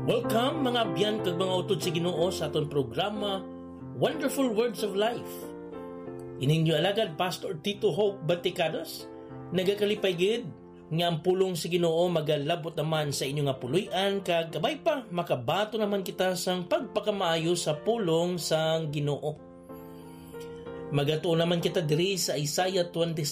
Welcome mga abyan kag mga utod sa Ginoo sa aton programa Wonderful Words of Life. Ininyo alagad Pastor Tito Hope Baticados, nagakalipay gid nga ang pulong sa Ginoo magalabot naman sa inyo nga puloy-an kag gabay pa makabato naman kita sang pagpakamaayo sa pulong sang Ginoo. Magato naman kita diri sa Isaiah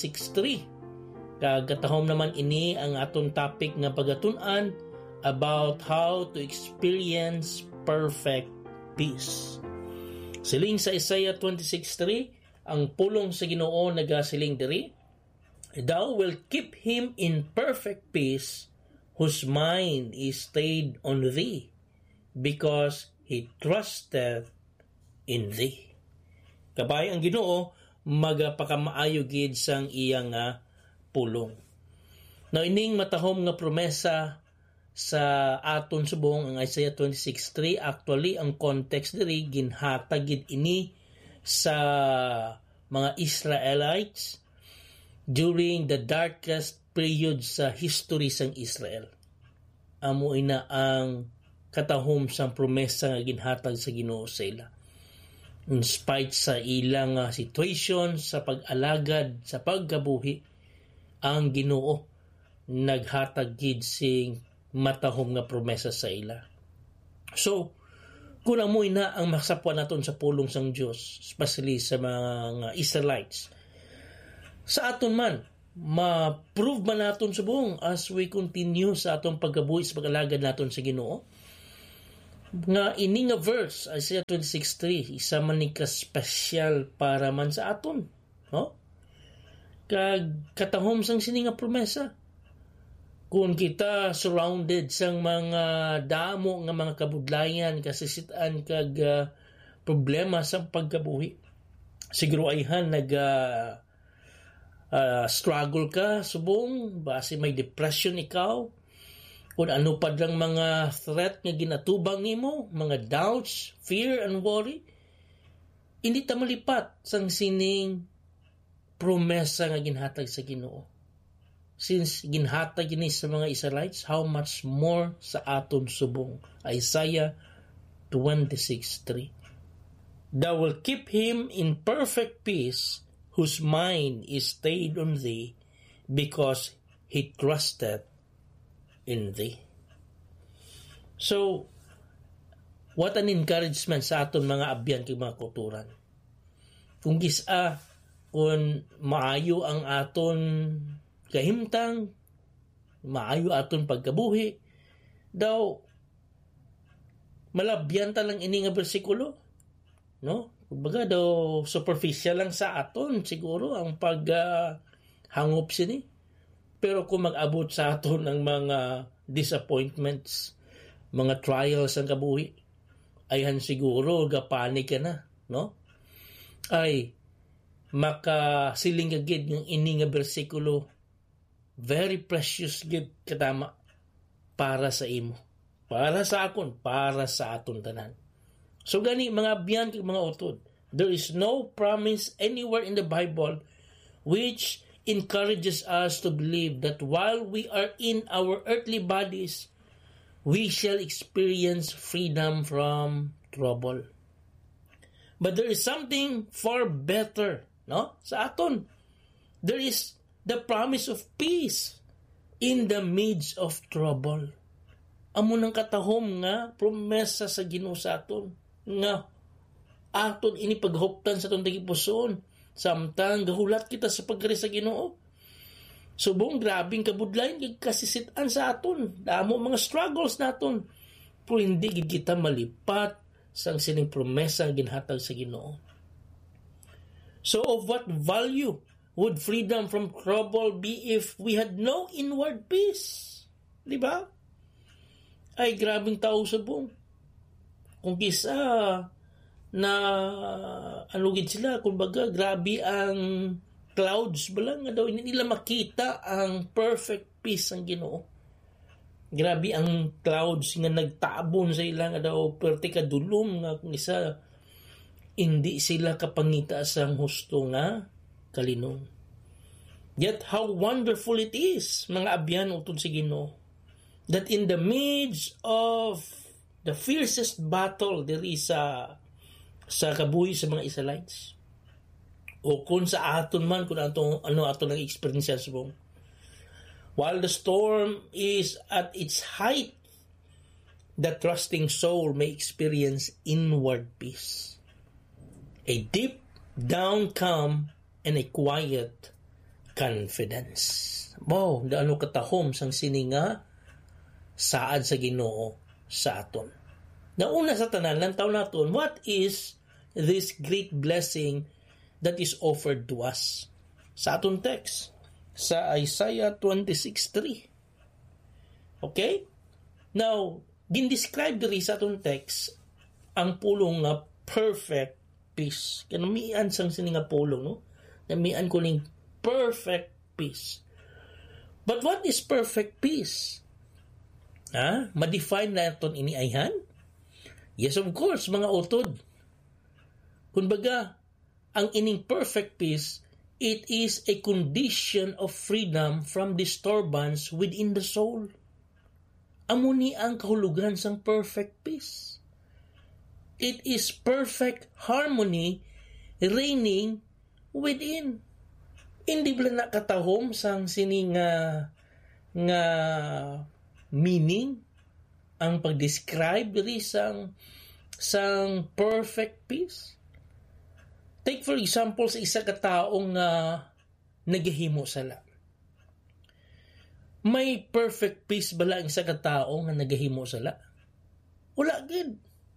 26:3. Kag katahom naman ini ang aton topic nga pagatun-an about how to experience perfect peace. Siling sa Isaiah 26:3, ang pulong sa Ginoo nagasiling diri, "Thou wilt keep him in perfect peace whose mind is stayed on thee, because he trusted in thee." Kabay ang Ginoo magapakamaayo gid sang iyang pulong. Now ining matahom nga promesa sa aton subong ang Isaiah 26:3, actually ang context diri ginhatag gid ini sa mga Israelites during the darkest period sa history sang Israel. Amo ina ang katahom sang promesa nga ginhatag sa Ginoo sa ila. In spite sa ilang situation sa pag-alagad sa pagkabuhi, ang Ginoo naghatag gid sing matahom nga promesa sa ila. So, kung amoy na ang makasapwa naton sa pulong sang Dios, especially sa mga Israelites, sa aton man ma-prove man naton subong as we continue sa atong pagkabuhi sa pag-alagad naton sa Ginoo, nga ini nga verse Isaiah 26:3 isa man ni ka-special para man sa aton, no? Kag katahom sang sini nga promesa. Kung kita surrounded sang mga damo nga mga kabudlayan, kasisitaan kag problema sa pagkabuhi, siguro ayhan struggle ka subong, base may depression ikaw, kung ano pa lang mga threat nga ginatubang nimo, mga doubts, fear and worry, hindi ta malipat sang sining promesa nga ginhatag sa Ginoo. Since ginhatag ini sa mga Israelites, how much more sa aton subong. Isaiah 26:3. "Thou will keep him in perfect peace whose mind is stayed on thee, because he trusted in thee." So, what an encouragement sa aton mga abyan kay mga kulturan. Kung gisa, kung maayo ang aton kahimtang, maayo aton pagkabuhi, daw malabyan ta lang ini nga bersikulo, no? Kumbaga daw superficial lang sa aton siguro ang paghangop sini. Pero kung mag-abot sa aton ng mga disappointments, mga trials ang kabuhi, ayhan siguro gapanik ka na, no? Ay makasiling ka gid ng ini nga bersikulo, very precious gid katama para sa imo, para sa akon, para sa aton tanan. So gani mga abyan kag mga utod, there is no promise anywhere in the Bible which encourages us to believe that while we are in our earthly bodies, we shall experience freedom from trouble. But there is something far better, no? Sa aton, there is the promise of peace in the midst of trouble. Amo nang katahom nga promesa sa Ginoo sa aton nga aton ini paghuptan sa aton tagipuson samtang gahulat kita sa pagkari sa Ginoo. Subong grabing kabudlayan gid kasisitan sa aton, damo mga struggles naton, pero hindi gid kita malipat sang sining promesa nga ginhatag sa Ginoo. So of what value would freedom from trouble be if we had no inward peace? Di ba? Ay, grabing tao subong. Kung kisa na anugid sila, kumbaga, grabe ang clouds ba lang nga daw, hindi nila makita ang perfect peace ng Ginoo. Grabe ang clouds nga nagtabon sa ila nga daw, perti kadulom nga kung isa, hindi sila kapangita sang husto nga kalinon. Yet how wonderful it is, mga abyan utod sa Ginoo, that in the midst of the fiercest battle diri sa kabuhi sa mga Israelites. O kung sa aton man, kung ano aton ang experience mo. While the storm is at its height, the trusting soul may experience inward peace. A deep down calm and a quiet confidence. Wow, daano katahom sang sininga saad sa Ginoo sa aton. Nauna sa tanan, lantaw naton, what is this great blessing that is offered to us? Sa aton text, sa Isaiah 26:3. Okay? Now, gindescribe diri sa aton text ang pulong nga perfect peace. Kanamian sang sininga pulong, no? Namian ko ning perfect peace. But what is perfect peace? Ma-define na ito iniayhan? Yes, of course, mga utod. Kumbaga, ang ining perfect peace, it is a condition of freedom from disturbance within the soul. Amo ni ang kahulugan sang perfect peace. It is perfect harmony reigning within. Hindi ba nakatahom sang sining nga meaning ang pag-describe diri sang perfect peace? Take for example sa isa ka taong nagahimo sala. May perfect peace bala ang isa ka taong nagahimo sala? Wala gid.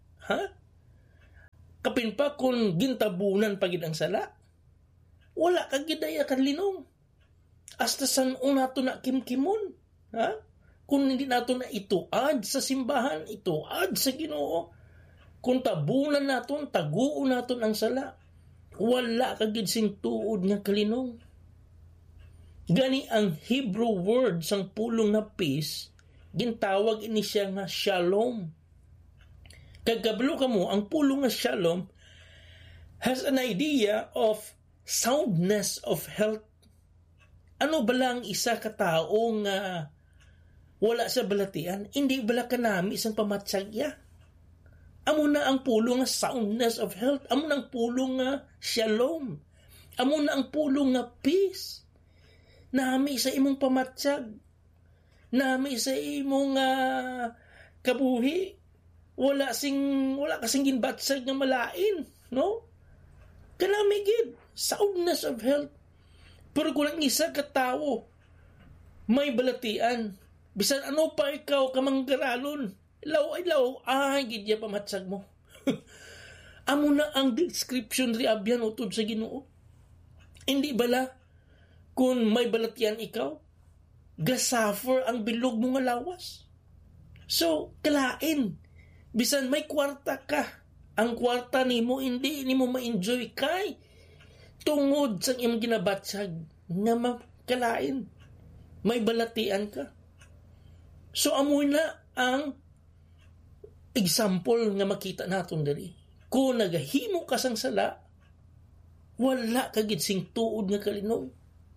Kapin pa kung gintabunan pagid ang sala, wala ka gidaya kanlinong. Hasta san nato na kimkimon. Kung hindi nato na ituad sa simbahan, ituad sa Ginoo, kung tabunan naton, taguon naton ang sala, wala ka gid sing tuod nga kalinong. Gani ang Hebrew word sang pulong na peace, gintawag ini siya nga shalom. Kagablo ka mo, ang pulong nga shalom has an idea of soundness of health. Ano balang isa ka taong wala sa balatian, hindi bala kanami isang pamatsagya. Amo na ang pulong nga soundness of health. Amo na ang pulong nga shalom. Amo na ang pulong nga peace. Nami sa imong pamatsag. Nami sa imong kabuhi. Wala kasing ginbatsag nga malain, no? Kanami gid soundness of health. Pero kung ang isa ka tao may balatian, bisan ano pa ikaw kamanggaralon, ilaw, gidya pamatsag mo. Amo na ang description ri abyan utod sa Ginoo. Hindi bala kung may balatian ikaw, gasuffer ang bilog mo nga lawas. So, kalain, bisan may kwarta ka, ang kwarta nimo hindi nimo ma-enjoy kay tungod sa iyong ginabatsag nga makalain. May balatian ka. So, amoy na ang example nga makita natin dali. Kung nagahimo ka sang sala, wala ka gid sing tuod nga kalinog.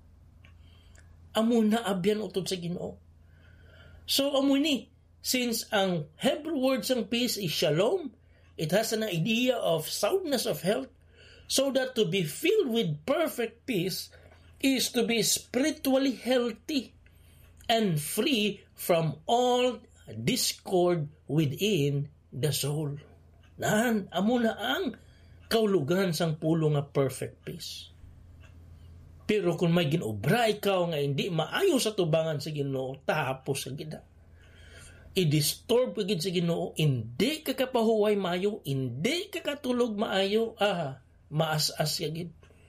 Amo na abyan utod sa Ginoo. So, amoy ni, since ang Hebrew word sang peace is shalom, it has an idea of soundness of health, so that to be filled with perfect peace is to be spiritually healthy and free from all discord within the soul. Amo na ang kaulugan sang pulo nga perfect peace. Pero kung may ginobra ikaw nga hindi maayo sa tubangan sa Ginoo, tapos sa gida. I-disturb ka gid sa Ginoo, hindi ka kapahuway maayo, hindi ka katulog maayo, maas-as yagid.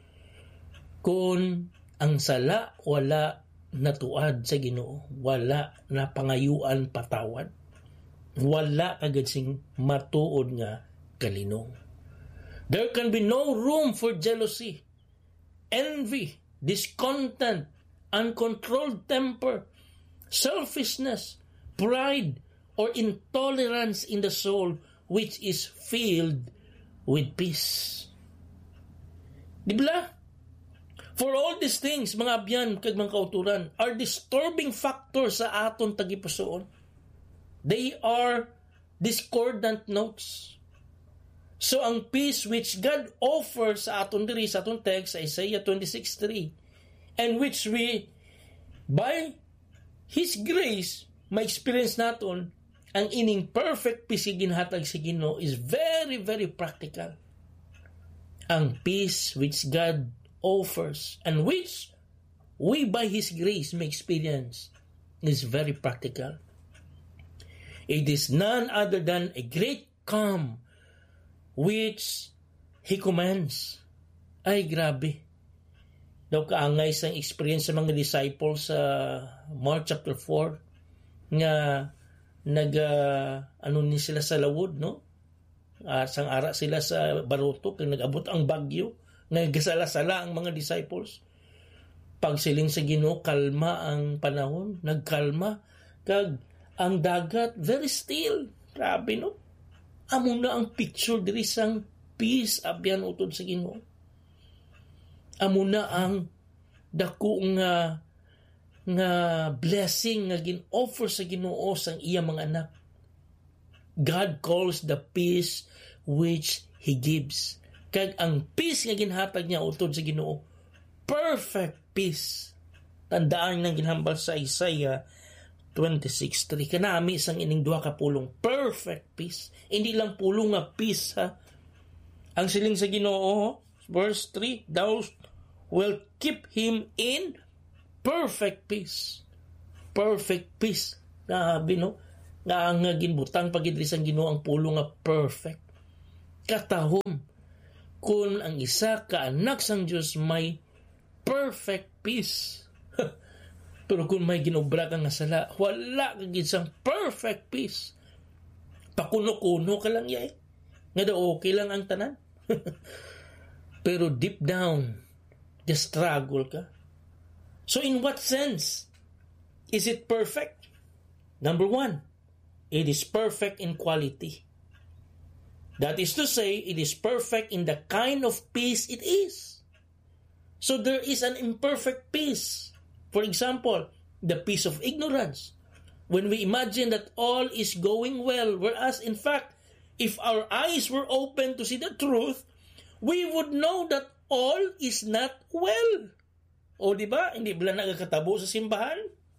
Kung ang sala wala natuad sa Ginoo, wala na pangayuan patawad, wala agad sing matuod nga kalinong. There can be no room for jealousy, envy, discontent, uncontrolled temper, selfishness, pride, or intolerance in the soul which is filled with peace. Di ba? For all these things, mga abyan, kag mga kauturan, are disturbing factors sa aton tagipusoon. They are discordant notes. So ang peace which God offers sa aton diri sa aton text sa Isaiah 26:3, and which we by His grace ma-experience naton, ang ining perfect peace ginhatag sa Ginoo is very, very practical. Ang peace which God offers and which we by His grace may experience is very practical. It is none other than a great calm which He commands. Ay, grabe. Daw kaangay sang experience sa mga disciples sa Mark chapter 4 nga ni sila sa lawod, no? Sang ara sila sa baruto kag nag-abot ang bagyo, naggasala-sala ang mga disciples. Pag siling sa Ginoo, kalma ang panahon, nagkalma, kag ang dagat very still. Grabe, no? Amo na ang picture diri sang peace abyan utod sa Ginoo. Amo na ang dako nga blessing nga gin-offer sa Ginoo sang iya mga anak. God calls the peace which He gives. Kag ang peace nga ginhatag niya utod sa Ginoo, perfect peace. Tandaan nang ginhambal sa Isaiah 26:3. Kanami sang ining duha ka pulong, perfect peace. Hindi lang pulong nga peace, ha. Ang siling sa Ginoo, verse 3, thou will keep him in perfect peace. Perfect peace. Grabe, no? Nga ang ginbutang pagidri sang Ginoo ang pulong nga perfect. Katahom kung ang isa ka anak sang Dios may perfect peace. Pero kung may ginobra ka nga sala, wala ka gisang perfect peace. Pakuno-kuno ka lang yay. Nga daw okay lang ang tanan. Pero deep down, the struggle ka. So in what sense is it perfect? Number 1, it is perfect in quality. That is to say, it is perfect in the kind of peace it is. So there is an imperfect peace. For example, the peace of ignorance. When we imagine that all is going well, whereas in fact, if our eyes were open to see the truth, we would know that all is not well. O di ba? Hindi ba nagkakatabo sa simbahan?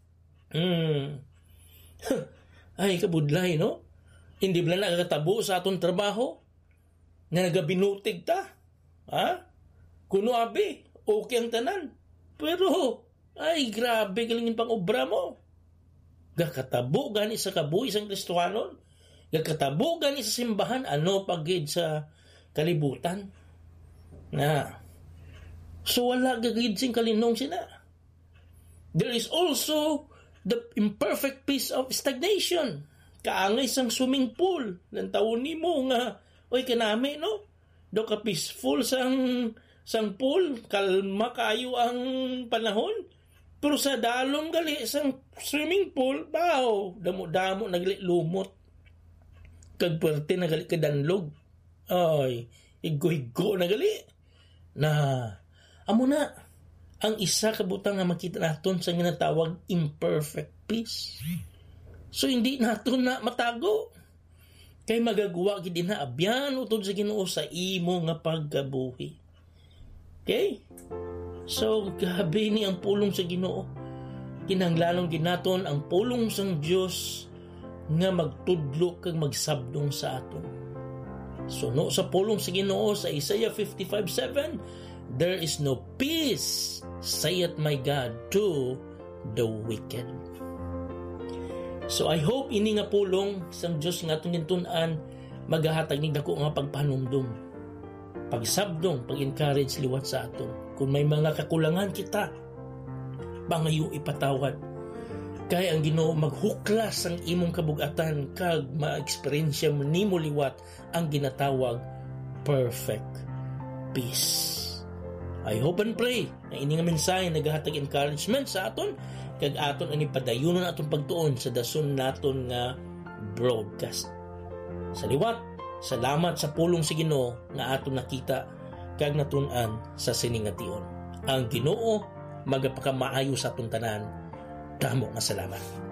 Ay, kabudlay, no? Hindi ba nagkakatabo sa atong trabaho? Na nagabinutig ta? Ha? Kuno abi, okay ang tanan. Pero, ay, grabe, galingin pang obra mo. Gakatabo gani sa kabuhi sang Kristohanon. Gakatabo gani sa simbahan. Ano pagid sa kalibutan? Na. So, wala gagid sing kalinong sila. There is also the imperfect peace of stagnation. Kaangay sang swimming pool. Lantaon ni mo nga, oy kanami, no? Do ka peaceful sang pool. Kalma kayo ang panahon. Pero sa dalom gali sang swimming pool, bao, damo-damo nagali lumot. Kag puwerte nagali kadanlog. Ay, higo-higo nagali. Na, amo na, ang isa kabutang nga makita naton sa ginatawag imperfect peace. So hindi naton na matago. Kay magagawa gid na abyan utod sa Ginoo sa imo nga pagkabuhi. Okay? So, gabi ni ang pulong sa Ginoo. Kinahanglanon ginaton ang pulong sang Dios nga magtudlo kag magsabdong sa aton. Suno sa pulong sa Ginoo sa Isaiah 55:7, there is no peace, saith my God, to the wicked. So I hope ini nga pulong sang Dios nga aton gintun-an magahatag ning dako nga pagpanumdum, pagsabdong, pag-encourage liwat sa aton. Kung may mga kakulangan kita, bangayo ipatawad. Kaya ang Ginoo maghuklas ang imong kabug-atan kag ma-experience mo nimo liwat ang ginatawag perfect peace. I hope and pray na ini nga mensahe nagahatag encouragement sa aton kag aton ani padayunon aton pagtuon sa dason naton nga broadcast. Sa liwat, salamat sa pulong sa Ginoo nga aton nakita kag natun-an sa siningation. Ang Ginoo magapakamaayo sa atong tanan. Damo nga salamat.